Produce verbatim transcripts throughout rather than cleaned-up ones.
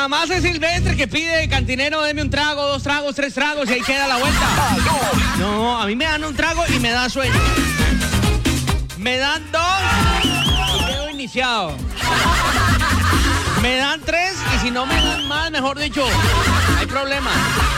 mamá es Silvestre que pide, cantinero, deme un trago, dos tragos, tres tragos y ahí queda la vuelta. No, a mí me dan un trago y me da sueño. Me dan dos y quedo iniciado. Me dan tres y si no me dan más, mejor dicho, hay problema.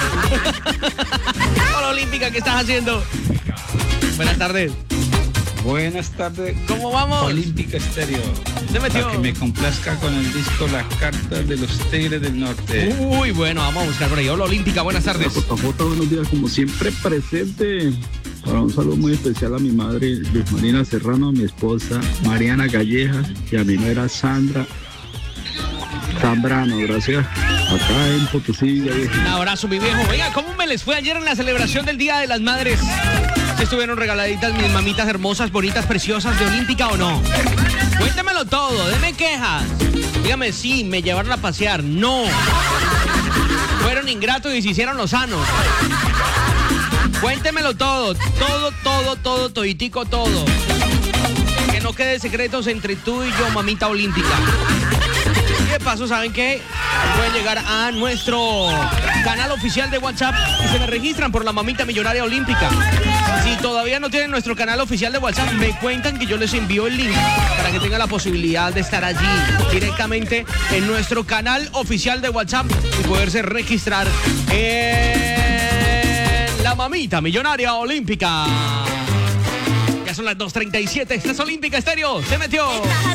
Hola, Olímpica, ¿qué estás haciendo? Buenas tardes. Buenas tardes. ¿Cómo vamos? Olímpica Estéreo. Se metió. Para que me complazca con el disco Las Cartas de los Tigres del Norte. Uy, bueno, vamos a buscar por ahí. Hola, Olímpica, buenas tardes. Jota, buenos días, como siempre presente. Para un saludo muy especial a mi madre, Luz Marina Serrano, a mi esposa Mariana Callejas y a mi nuera Sandra Zambrano, gracias. Acá en Potosí. Un abrazo, mi viejo. Oiga, ¿cómo me les fue ayer en la celebración del Día de las Madres? ¿Se estuvieron regaladitas mis mamitas hermosas, bonitas, preciosas de Olímpica o no? Cuéntemelo todo, denme quejas. Dígame, sí, me llevaron a pasear. No. Fueron ingratos y se hicieron los sanos. Cuéntemelo todo, todo, todo, todo, toditico, todo. Que no quede secretos entre tú y yo, mamita Olímpica. Y de paso, ¿saben qué? Pueden llegar a nuestro canal oficial de WhatsApp y se me registran por la mamita millonaria Olímpica. Si todavía no tienen nuestro canal oficial de WhatsApp, me cuentan que yo les envío el link para que tengan la posibilidad de estar allí directamente en nuestro canal oficial de WhatsApp y poderse registrar en la mamita millonaria Olímpica. Ya son las dos treinta y siete. Esta es Olímpica Estéreo. Se metió.